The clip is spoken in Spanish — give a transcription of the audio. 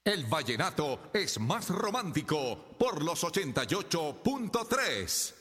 El vallenato es más romántico por los 88.3.